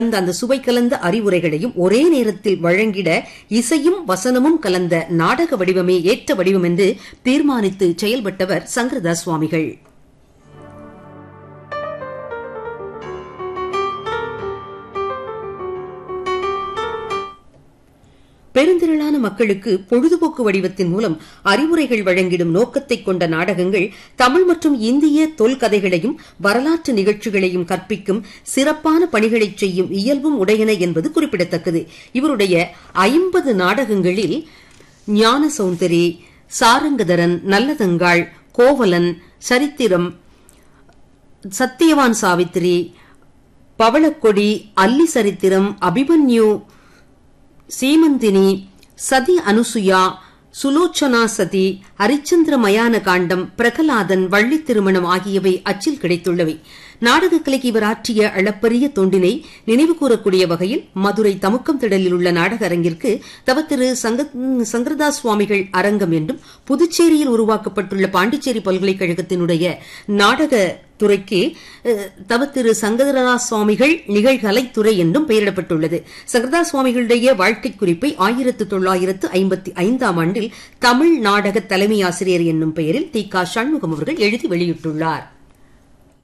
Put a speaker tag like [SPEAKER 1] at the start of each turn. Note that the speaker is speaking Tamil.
[SPEAKER 1] அந்த சுவை கலந்த அறிவுரைகளையும் ஒரே நேரத்தில் வழங்கிட இசையும் வசனமும் கலந்த நாடக வடிவமே ஏற்ற வடிவம் என்று தீர்மானித்து செயல்பட்டவர் சங்கரதாஸ் சுவாமிகள். பெருந்திரளான மக்களுக்கு பொழுதுபோக்கு வடிவத்தின் மூலம் அறிவுரைகள் வழங்கிடும் நோக்கத்தை கொண்ட நாடகங்கள் தமிழ் மற்றும் இந்திய தொல்கதைகளையும் வரலாற்று நிகழ்ச்சிகளையும் கற்பிக்கும் சிறப்பான பணிகளை செய்யும் இயல்பும் உடையன என்பது குறிப்பிடத்தக்கது. இவருடைய 50 நாடகங்களில் ஞான சௌந்தரி, சாரங்கதரன், நல்லதங்காள், கோவலன், சரித்திரம், சத்தியவான் சாவித்திரி, பவளக்கொடி, அல்லி சரித்திரம், அபிமன்யு, சீமந்தினி, சதி அனுசுயா, சுலோச்சனா சதி, ஹரிச்சந்திர மயான காண்டம், பிரகலாதன், வள்ளி திருமணம் ஆகியவை அச்சில் கிடைத்துள்ளவை. நாடகக்கலைக்கு இவர் ஆற்றிய அளப்பரிய தொண்டினை நினைவு கூறக்கூடிய வகையில் மதுரை தமுக்கம் திடலில் உள்ள நாடக அரங்கிற்கு தவத்திரு சங்கரதாஸ் சுவாமிகள் அரங்கம் என்றும், புதுச்சேரியில் உருவாக்கப்பட்டுள்ள பாண்டிச்சேரி பல்கலைக்கழகத்தினுடைய நாடக துறைக்கு தவத்திரு சங்கரதாஸ் சுவாமிகள் நிகழ்கலைத்துறை என்றும் பெயரிடப்பட்டுள்ளது. சங்கரதாஸ் சுவாமிகளுடைய வாழ்க்கை குறிப்பை 1955 ஆண்டில் தமிழ் நாடக தலைமை ஆசிரியர் என்னும் பெயரில் தி.க. சண்முகம் அவர்கள் எழுதி வெளியிட்டுள்ளார்.